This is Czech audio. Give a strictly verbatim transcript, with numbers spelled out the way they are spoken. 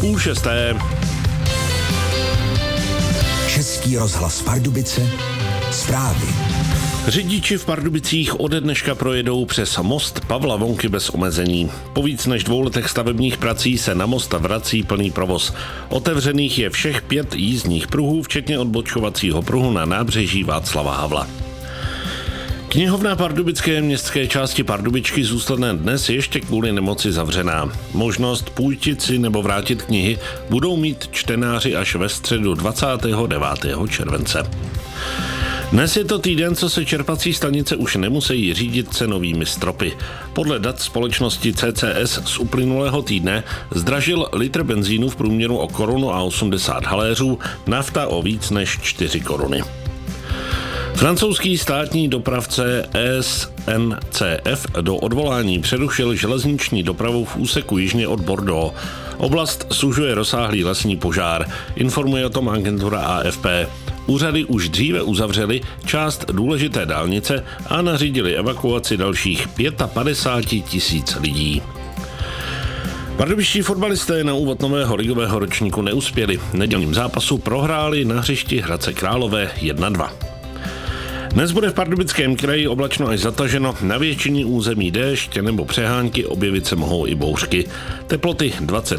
půl šesté. Český rozhlas Pardubice, zprávy. Řidiči v Pardubicích ode dneška projedou přes most Pavla Vonky bez omezení. Po víc než dvou letech stavebních prací se na most vrací plný provoz. Otevřených je všech pět jízdních pruhů, včetně odbočkovacího pruhu na nábřeží Václava Havla. Knihovna pardubické městské části Pardubičky zůstane dnes ještě kvůli nemoci zavřená. Možnost půjčit si nebo vrátit knihy budou mít čtenáři až ve středu dvacátého devátého července. Dnes je to týden, co se čerpací stanice už nemusí řídit cenovými stropy. Podle dat společnosti C C S z uplynulého týdne zdražil litr benzínu v průměru o korunu a osmdesát haléřů, nafta o víc než čtyři koruny. Francouzský státní dopravce S N C F do odvolání přerušil železniční dopravu v úseku jižně od Bordeaux. Oblast sužuje rozsáhlý lesní požár, informuje o tom agentura A F P. Úřady už dříve uzavřely část důležité dálnice a nařídili evakuaci dalších padesát pět tisíc lidí. Pardubičtí fotbalisté na úvod nového ligového ročníku neuspěli. V nedělním zápasu prohráli na hřišti Hradce Králové jedna dva. Dnes bude v Pardubickém kraji oblačno až zataženo, na většině území déšť nebo přehánky, objevit se mohou i bouřky. Teploty dvacet